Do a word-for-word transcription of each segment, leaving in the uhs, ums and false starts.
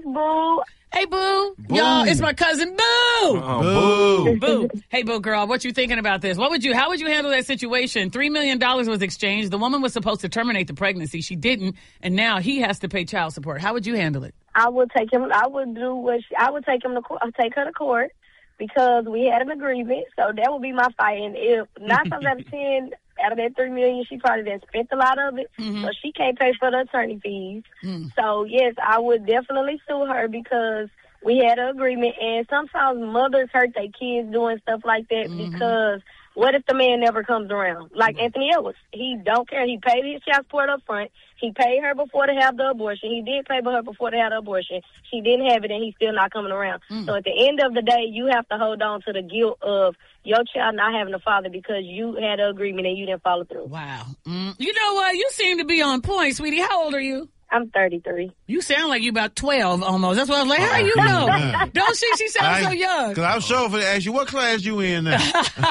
Boo. Hey, Boo. Boo. Y'all, it's my cousin, Boo. Uh-uh, boo. Boo. Hey, Boo girl, what you thinking about this? What would you, how would you handle that situation? Three million dollars was exchanged. The woman was supposed to terminate the pregnancy. She didn't, and now he has to pay child support. How would you handle it? I would take him. I would do what she, I would take him to court. Take her to court because we had an agreement. So that would be my fight. And if nine times out of ten, out of that three million, she probably done spent a lot of it, mm-hmm. so she can't pay for the attorney fees. Mm. So yes, I would definitely sue her because we had an agreement. And sometimes mothers hurt their kids doing stuff like that mm-hmm. because what if the man never comes around? Like mm-hmm. Anthony Edwards, he don't care. He paid his child support up front. He paid her before to have the abortion. He did pay for her before to have the abortion. She didn't have it, and he's still not coming around. Mm. So at the end of the day, you have to hold on to the guilt of your child not having a father because you had an agreement and you didn't follow through. Wow. Mm. You know what? You seem to be on point, sweetie. How old are you? I'm thirty-three. You sound like you about twelve almost. That's why I was like, how you know? Yeah. Don't she? She sounds I, so young. Because I was sure for to ask you, what class you in now?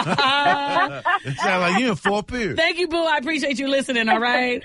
It sounds like you in fourth period. Thank you, Boo. I appreciate you listening, all right?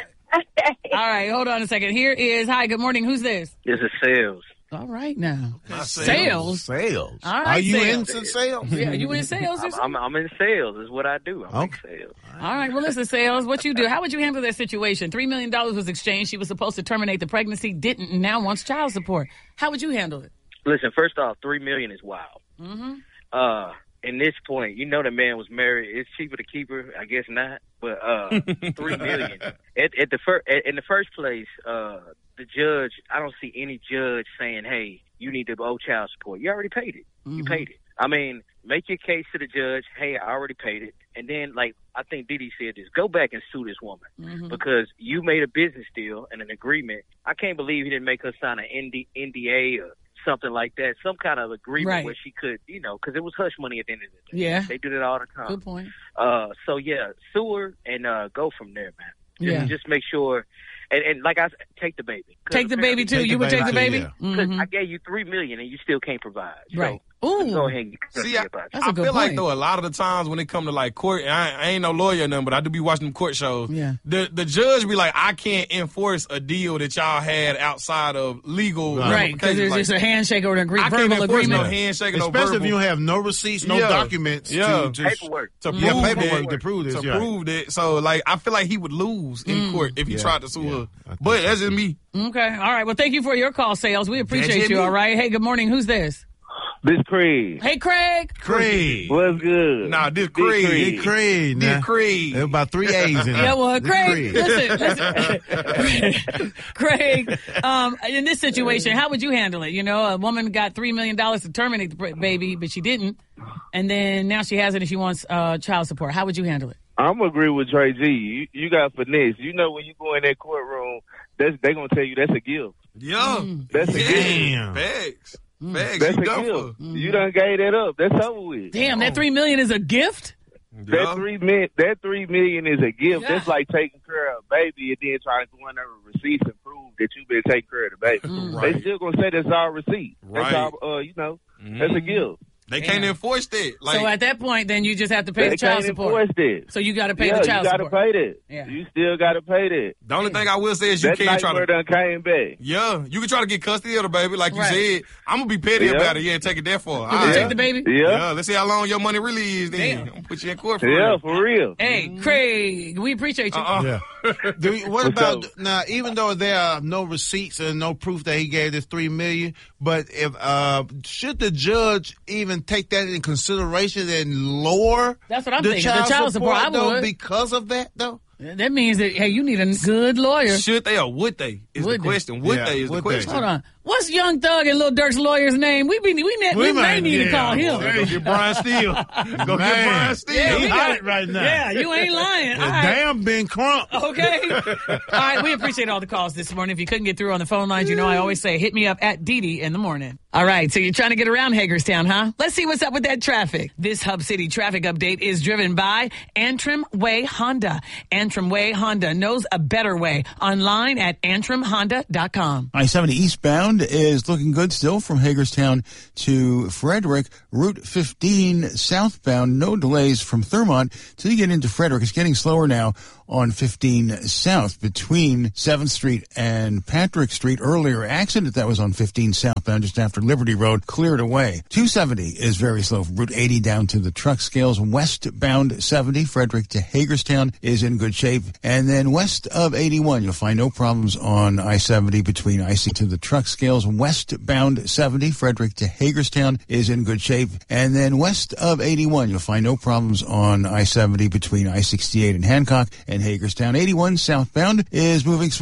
All right, hold on a second. Here is, hi, good morning. Who's this? This is Sales. All right now. Sales. Sales. Sales. All right, Are you sales. into sales? Yeah, you in sales or I'm, I'm, I'm in sales is what I do. I'm okay. in sales. All right, well, listen, Sales, what you do? How would you handle that situation? Three million dollars was exchanged. She was supposed to terminate the pregnancy, didn't, and now wants child support. How would you handle it? Listen, first off, three million dollars is wild. Mm-hmm. Uh, in this point, you know the man was married. It's cheaper to keep her. I guess not. But uh, three million dollars. At, at the fir- at, in the first place, uh, the judge, I don't see any judge saying, hey, you need to owe child support. You already paid it. Mm-hmm. You paid it. I mean, make your case to the judge. Hey, I already paid it. And then, like, I think Didi said this, go back and sue this woman mm-hmm. because you made a business deal and an agreement. I can't believe he didn't make her sign an N D A or something like that, some kind of agreement right. where she could, you know, because it was hush money at the end of the day. Yeah. They do that all the time. Good point. Uh, so, yeah, sue her and uh, go from there, man. Just, yeah. just make sure. And, and like I said, take the baby. Take the baby, too. Take you would take the baby? Because yeah. mm-hmm. I gave you three million dollars and you still can't provide. Right. So, Ooh. go ahead and get See, I, about I feel point. like, though, a lot of the times when it come to, like, court, and I, I ain't no lawyer or nothing, but I do be watching them court shows. Yeah. The the judge be like, I can't enforce a deal that y'all had outside of legal Right, because there's like, just a handshake or an agree- I can't verbal enforce agreement. no handshake or no Especially verbal. if you don't have no receipts, no Yeah. documents Yeah. to, to paperwork. To yeah, prove paperwork that, to prove this. to yeah. prove that. So, like, I feel like he would lose in Mm. court if he Yeah. tried to sue Yeah. her. I think But so, that's just too. me. Okay. All right. Well, thank you for your call, Sales. We appreciate That's you, it. all right? Hey, good morning. Who's this? This Craig. Hey, Craig. Craig. What's good? Nah, this Big Craig. Big Craig. Big now. Craig. There's about three A's in there. Yeah, well, Big Craig, listen, listen. Craig, um, in this situation, how would you handle it? You know, a woman got three million dollars to terminate the baby, but she didn't. And then now she has it and she wants uh, child support. How would you handle it? I'm agree with Trey G. You, you got finesse. You know when you go in that courtroom, that's they gonna tell you that's a gift. Yeah. Mm. That's a gift. Damn. Bags. Mm. Bags. That's you a done gift. for. Mm. You done gave that up. That's over with. Damn, that three million is a gift? That Yeah. three million, that three million is a gift. Yeah. That's like taking care of a baby and then trying to go in there with receipts and prove that you've been taking care of the baby. Mm. Right. They still gonna say that's our receipt. That's Right. our, uh, you know, Mhm. that's a gift. They Damn. can't enforce that. Like, So at that point, then you just have to pay They the child can't support. enforce that. So you got to pay yeah, the child you gotta support. pay that. Yeah. You still gotta pay that. the only thing I will say is you That can't try nightmare to. done came back. Yeah, you can try to get custody of the baby, like you Right. said. I'm gonna be petty Yeah. about it. Yeah, take it that far. You gonna All take right. the baby? Yeah. Yeah, let's see how long your money really is. Then Damn. I'm gonna put you in court for yeah, real. for real. Hey, Craig, we appreciate you. Uh-uh. Yeah. Do you, what What's about up? now? Even though there are no receipts and no proof that he gave this three million, but if uh, should the judge even take that in consideration and lower That's what I'm the thinking. child The child support, I though, would. because of that though? That means that, hey, you need a good lawyer. Should they or would they? Is Would the they? question. Would Yeah, they is would the they? question. Hold on. What's Young Thug and Lil Durk's lawyer's name? We be, we, we, we may need to call him. Go get Brian Steele. Go get Brian Steele. Yeah, He we got got- it right now. Yeah, you ain't lying. All right. Damn, Ben Crump. Okay. All right. We appreciate all the calls this morning. If you couldn't get through on the phone lines, you know I always say hit me up at Didi in the morning. All right. So you're trying to get around Hagerstown, huh? Let's see what's up with that traffic. This Hub City traffic update is driven by Antrim Way Honda. Antrim Way Honda knows a better way. Online at antrim honda dot com. I seventy eastbound is looking good still from Hagerstown to Frederick. Route fifteen southbound, no delays from Thurmont till you get into Frederick. It's getting slower now on fifteen South between seventh Street and Patrick Street. Earlier accident that was on fifteen southbound just after Liberty Road cleared away. two seventy is very slow from Route eighty down to the truck scales. Westbound seventy, Frederick to Hagerstown, is in good shape. And then west of eighty-one, you'll find no problems on I seventy between I C to the truck scales. Westbound seventy, Frederick to Hagerstown, is in good shape. And then west of eighty-one, you'll find no problems on I seventy between I sixty-eight and Hancock and Hagerstown. eighty-one southbound is moving smooth.